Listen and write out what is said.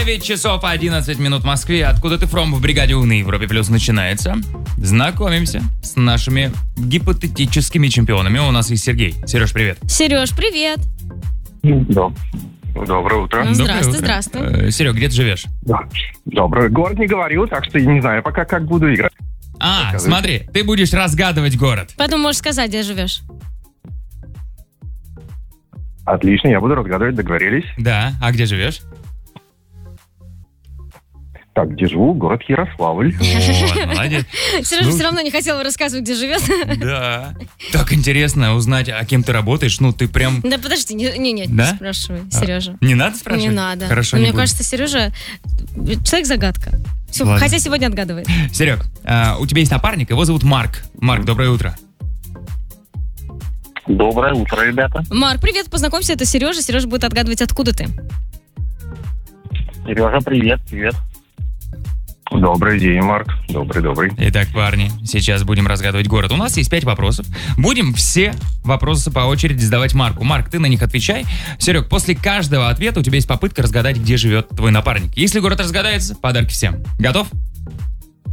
9 часов 11 минут в Москве. Откуда ты from в бригаде У на Европе Плюс начинается. Знакомимся с нашими гипотетическими чемпионами. У нас есть Сергей. Сереж, привет. Сереж, привет. Доброе утро. Здравствуй. Серег, где ты живешь? Да. Добрый. Город не говорил, так что я не знаю пока, как буду играть. Смотри, ты будешь разгадывать город. Потом можешь сказать, где живешь. Отлично, я буду разгадывать, договорились. Да, а где живешь? Так, где живу? Город Ярославль. Вот, молодец. Сережа все равно не хотел рассказывать, где живет. Да. Так интересно узнать, а кем ты работаешь. Ну, ты прям... Да подожди, не Да? спрашивай, Сережа. Не надо спрашивать? Не надо. Хорошо, Мне не буду. кажется, Сережа человек-загадка. Все, Ладно. хотя сегодня отгадывает. Серег, у тебя есть напарник, его зовут Марк. Марк, доброе утро. Доброе утро, ребята. Марк, привет, познакомься, это Сережа. Сережа будет отгадывать, откуда ты. Сережа, привет. Добрый день, Марк. Добрый. Итак, парни, сейчас будем разгадывать город. У нас есть 5 вопросов. Будем все вопросы по очереди задавать Марку. Марк, ты на них отвечай. Серег, после каждого ответа у тебя есть попытка разгадать, где живет твой напарник. Если город разгадается, подарки всем. Готов?